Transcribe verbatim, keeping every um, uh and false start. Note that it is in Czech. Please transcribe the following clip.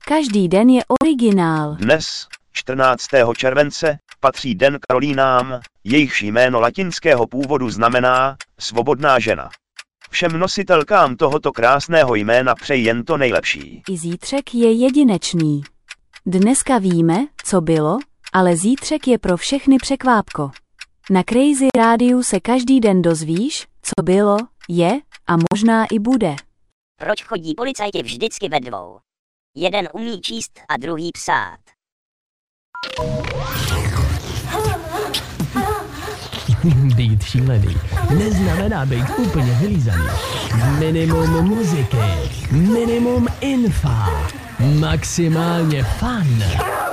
Každý den je originál. Dnes, čtrnáctého července, patří den Karolínám, jejichž jméno latinského původu znamená svobodná žena. Všem nositelkám tohoto krásného jména přeji jen to nejlepší. I zítřek je jedinečný. Dneska víme, co bylo, ale zítřek je pro všechny překvápko. Na Crazy Rádiu se každý den dozvíš, co bylo, je a možná i bude. Proč chodí policajti vždycky ve dvou? Jeden umí číst a druhý psát. Být šílený neznamená být úplně vylízaný. Minimum muziky, minimum infa, maximálně fun.